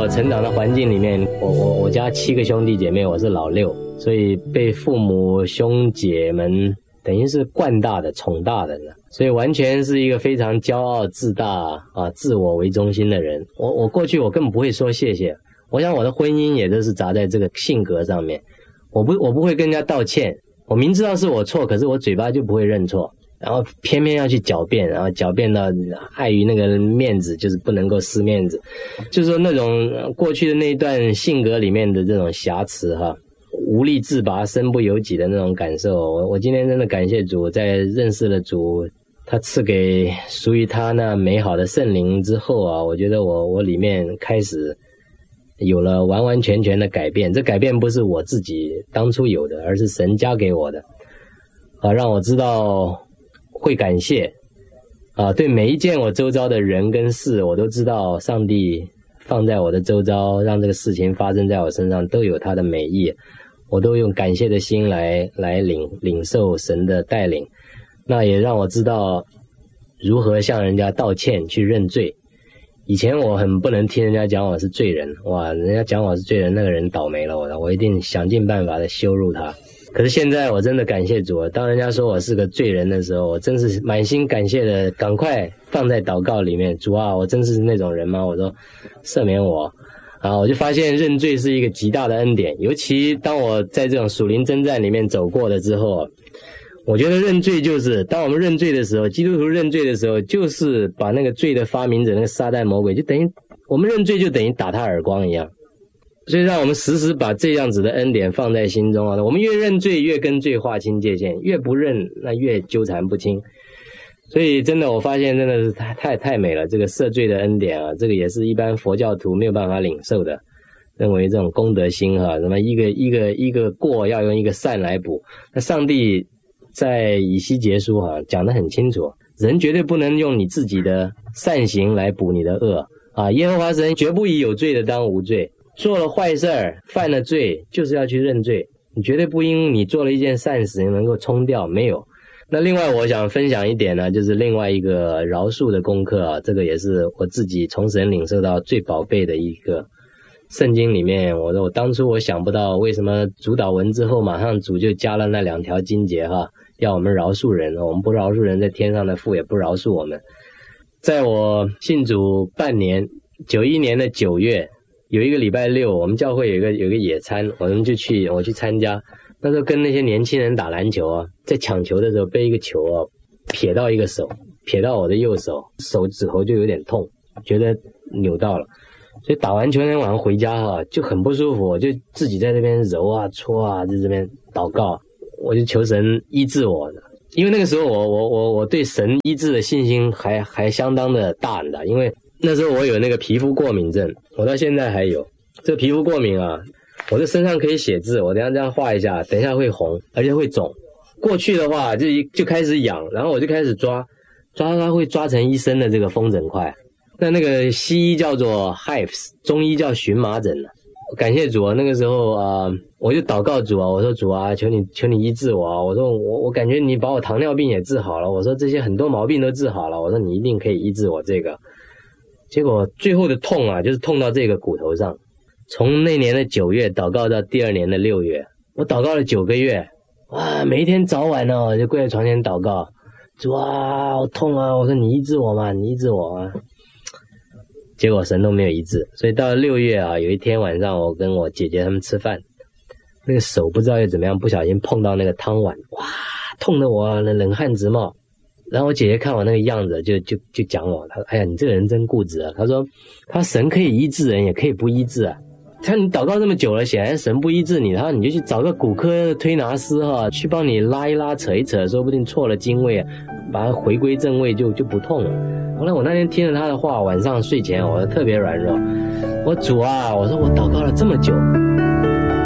我成长的环境里面，我家7个兄弟姐妹，我是老6，所以被父母兄姐们等于是惯大的、宠大的，所以完全是一个非常骄傲自大自我为中心的人。我过去我根本不会说谢谢，我想我的婚姻也都是砸在这个性格上面，我不会跟人家道歉，我明知道是我错，可是我嘴巴就不会认错，然后偏偏要去狡辩，然后狡辩到碍于那个面子，就是不能够失面子，就是说那种过去的那一段性格里面的这种瑕疵无力自拔、身不由己的那种感受。我今天真的感谢主，在认识了主，他赐给属于他那美好的圣灵之后我觉得我里面开始有了完完全全的改变。这改变不是我自己当初有的，而是神加给我的让我知道会感谢对每一件我周遭的人跟事，我都知道上帝放在我的周遭，让这个事情发生在我身上都有他的美意，我都用感谢的心来领受神的带领。那也让我知道如何向人家道歉，去认罪。以前我很不能听人家讲我是罪人，哇，人家讲我是罪人，那个人倒霉了，我一定想尽办法的羞辱他。可是现在我真的感谢主，当人家说我是个罪人的时候，我真是满心感谢的，赶快放在祷告里面。主啊，我真是那种人吗？我说赦免我我就发现认罪是一个极大的恩典，尤其当我在这种属灵征战里面走过了之后，我觉得认罪就是当我们认罪的时候，基督徒认罪的时候，就是把那个罪的发明者那个撒旦魔鬼，就等于我们认罪就等于打他耳光一样。所以让我们时时把这样子的恩典放在心中我们越认罪越跟罪划清界限，越不认那越纠缠不清。所以真的我发现真的是太美了，这个赦罪的恩典这个也是一般佛教徒没有办法领受的，认为这种功德心什么一个过要用一个善来补。那上帝在以西结书讲得很清楚，人绝对不能用你自己的善行来补你的恶耶和华神绝不以有罪的当无罪，做了坏事犯了罪就是要去认罪，你绝对不因你做了一件善事能够冲掉，没有。那另外我想分享一点呢，就是另外一个饶恕的功课这个也是我自己从神领受到最宝贝的一个。圣经里面我当初我想不到为什么主祷文之后马上主就加了那2条经节要我们饶恕人，我们不饶恕人，在天上的父也不饶恕我们。在我信主半年91年的9月有一个礼拜六，我们教会有一个野餐，我去参加。那时候跟那些年轻人打篮球在抢球的时候被一个球撇到一个手，撇到我的右手，手指头就有点痛，觉得扭到了。所以打完球那天晚上回家就很不舒服，我就自己在这边揉搓在这边祷告，我就求神医治我。因为那个时候我对神医治的信心还相当的大的，因为那时候我有那个皮肤过敏症，我到现在还有这个皮肤过敏我的身上可以写字，我等一下这样画一下，等一下会红，而且会肿。过去的话就开始痒，然后我就开始抓它，会抓成一身的这个风疹块。那个西医叫做 hives， 中医叫荨麻疹。感谢主那个时候我就祷告主我说主求你医治我我说我感觉你把我糖尿病也治好了，我说这些很多毛病都治好了，我说你一定可以医治我这个。结果最后的痛就是痛到这个骨头上。从那年的9月祷告到第2年的6月，我祷告了9个月，哇，每一天早晚就跪在床前祷告，主好痛我说你医治我嘛，你医治我嘛。结果神都没有医治，所以到了6月有一天晚上我跟我姐姐他们吃饭，那个手不知道又怎么样，不小心碰到那个汤碗，哇，痛得我冷汗直冒。然后我姐姐看我那个样子就讲我，她说哎呀你这个人真固执她说神可以医治人也可以不医治他你祷告这么久了，显然神不医治你，然后你就去找个骨科推拿师去帮你拉一拉扯一扯，说不定错了经位把它回归正位就不痛了。后来我那天听了他的话，晚上睡前我特别软弱，我主我说我祷告了这么久，